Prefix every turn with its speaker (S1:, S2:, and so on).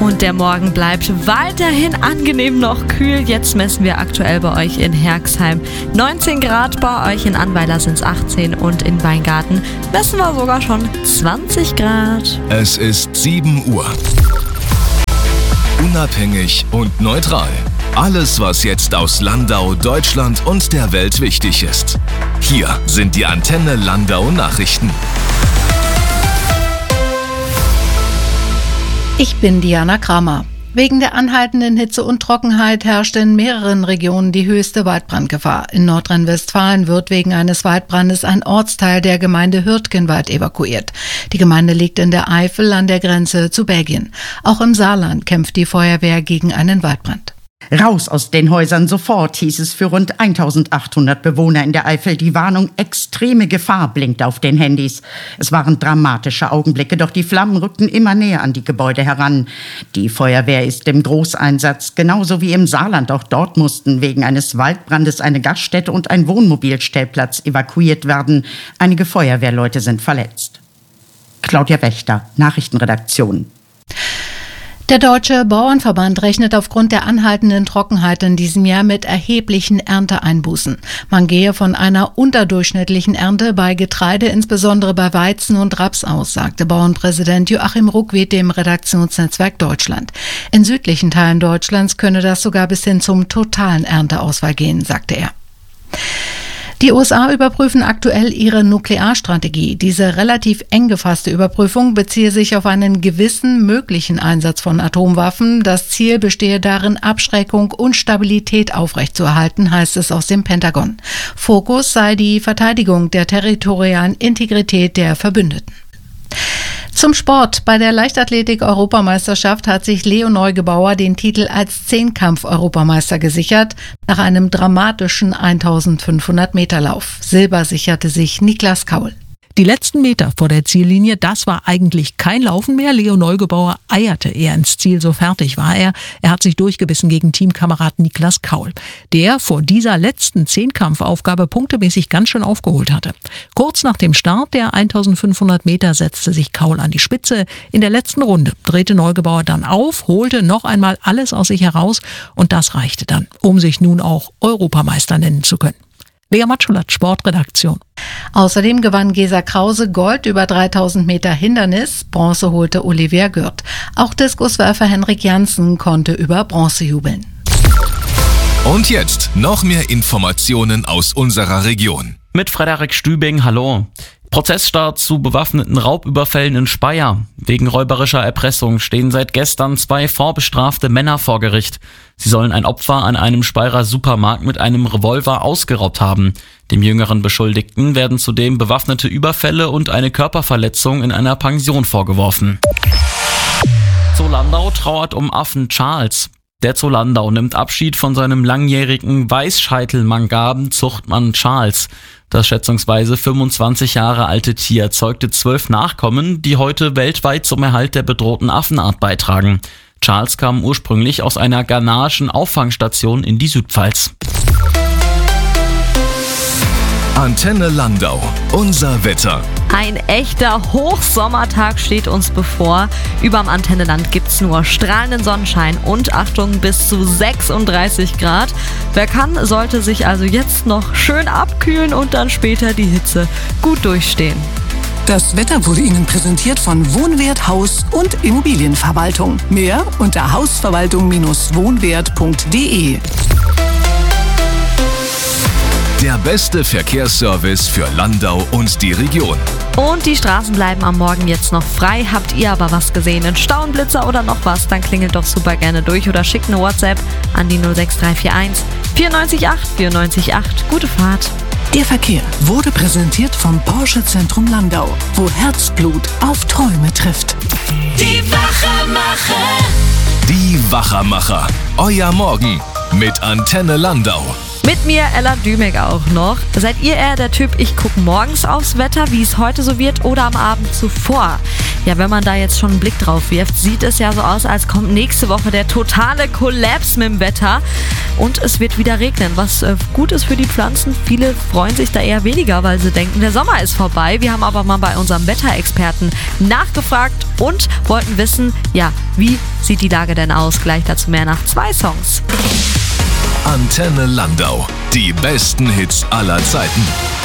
S1: Und der Morgen bleibt weiterhin angenehm noch kühl. Jetzt messen wir aktuell bei euch in Herxheim 19 Grad, bei euch in Annweiler sind es 18 und in Weingarten messen wir sogar schon 20 Grad.
S2: Es ist 7 Uhr. Unabhängig und neutral. Alles, was jetzt aus Landau, Deutschland und der Welt wichtig ist. Hier sind die Antenne Landau Nachrichten.
S3: Ich bin Diana Kramer. Wegen der anhaltenden Hitze und Trockenheit herrscht in mehreren Regionen die höchste Waldbrandgefahr. In Nordrhein-Westfalen wird wegen eines Waldbrandes ein Ortsteil der Gemeinde Hürtgenwald evakuiert. Die Gemeinde liegt in der Eifel an der Grenze zu Belgien. Auch im Saarland kämpft die Feuerwehr gegen einen Waldbrand.
S4: Raus aus den Häusern sofort, hieß es für rund 1800 Bewohner in der Eifel. Die Warnung extreme Gefahr blinkt auf den Handys. Es waren dramatische Augenblicke, doch die Flammen rückten immer näher an die Gebäude heran. Die Feuerwehr ist im Großeinsatz, genauso wie im Saarland. Auch dort mussten wegen eines Waldbrandes eine Gaststätte und ein Wohnmobilstellplatz evakuiert werden. Einige Feuerwehrleute sind verletzt. Claudia Wächter, Nachrichtenredaktion.
S3: Der Deutsche Bauernverband rechnet aufgrund der anhaltenden Trockenheit in diesem Jahr mit erheblichen Ernteeinbußen. Man gehe von einer unterdurchschnittlichen Ernte bei Getreide, insbesondere bei Weizen und Raps aus, sagte Bauernpräsident Joachim Ruckwied dem Redaktionsnetzwerk Deutschland. In südlichen Teilen Deutschlands könne das sogar bis hin zum totalen Ernteausfall gehen, sagte er. Die USA überprüfen aktuell ihre Nuklearstrategie. Diese relativ eng gefasste Überprüfung beziehe sich auf einen gewissen möglichen Einsatz von Atomwaffen. Das Ziel bestehe darin, Abschreckung und Stabilität aufrechtzuerhalten, heißt es aus dem Pentagon. Fokus sei die Verteidigung der territorialen Integrität der Verbündeten. Zum Sport. Bei der Leichtathletik-Europameisterschaft hat sich Leo Neugebauer den Titel als Zehnkampf-Europameister gesichert, nach einem dramatischen 1500-Meter-Lauf. Silber sicherte sich Niklas Kaul.
S5: Die letzten Meter vor der Ziellinie, das war eigentlich kein Laufen mehr. Leo Neugebauer eierte eher ins Ziel, so fertig war er. Er hat sich durchgebissen gegen Teamkamerad Niklas Kaul, der vor dieser letzten Zehnkampfaufgabe punktemäßig ganz schön aufgeholt hatte. Kurz nach dem Start der 1500 Meter setzte sich Kaul an die Spitze. In der letzten Runde drehte Neugebauer dann auf, holte noch einmal alles aus sich heraus und das reichte dann, um sich nun auch Europameister nennen zu können. Lea Matschulat, Sportredaktion.
S3: Außerdem gewann Gesa Krause Gold über 3000 Meter Hindernis. Bronze holte Olivia Gürt. Auch Diskuswerfer Henrik Janssen konnte über Bronze jubeln.
S2: Und jetzt noch mehr Informationen aus unserer Region.
S6: Mit Frederik Stübing, hallo. Prozessstart zu bewaffneten Raubüberfällen in Speyer. Wegen räuberischer Erpressung stehen seit gestern 2 vorbestrafte Männer vor Gericht. Sie sollen ein Opfer an einem Speyerer Supermarkt mit einem Revolver ausgeraubt haben. Dem jüngeren Beschuldigten werden zudem bewaffnete Überfälle und eine Körperverletzung in einer Pension vorgeworfen. Zoo Landau trauert um Affen Charles. Der Zoo Landau nimmt Abschied von seinem langjährigen Weißscheitel-Mangaben-Zuchtmann Charles. Das schätzungsweise 25 Jahre alte Tier zeugte 12 Nachkommen, die heute weltweit zum Erhalt der bedrohten Affenart beitragen. Charles kam ursprünglich aus einer ghanaischen Auffangstation in die Südpfalz.
S2: Antenne Landau, unser Wetter.
S1: Ein echter Hochsommertag steht uns bevor. Überm Antenneland gibt's nur strahlenden Sonnenschein und Achtung bis zu 36 Grad. Wer kann, sollte sich also jetzt noch schön abkühlen und dann später die Hitze gut durchstehen.
S7: Das Wetter wurde Ihnen präsentiert von Wohnwert Haus- und Immobilienverwaltung. Mehr unter hausverwaltung-wohnwert.de.
S2: Der beste Verkehrsservice für Landau und die Region.
S1: Und die Straßen bleiben am Morgen jetzt noch frei. Habt ihr aber was gesehen, einen Stauenblitzer oder noch was, dann klingelt doch super gerne durch oder schickt eine WhatsApp an die 06341 94 94 8. Gute Fahrt.
S7: Der Verkehr wurde präsentiert vom Porsche Zentrum Landau, wo Herzblut auf Träume trifft.
S8: Die Wachermacher.
S2: Die Wachermacher. Euer Morgen mit Antenne Landau.
S1: Mit mir Ella Dümek auch noch. Seid ihr eher der Typ, ich gucke morgens aufs Wetter, wie es heute so wird, oder am Abend zuvor? Ja, wenn man da jetzt schon einen Blick drauf wirft, sieht es ja so aus, als kommt nächste Woche der totale Kollaps mit dem Wetter und es wird wieder regnen, was gut ist für die Pflanzen. Viele freuen sich da eher weniger, weil sie denken, der Sommer ist vorbei. Wir haben aber mal bei unserem Wetterexperten nachgefragt und wollten wissen, ja, wie sieht die Lage denn aus? Gleich dazu mehr nach 2 Songs.
S2: Antenne Landau. Die besten Hits aller Zeiten.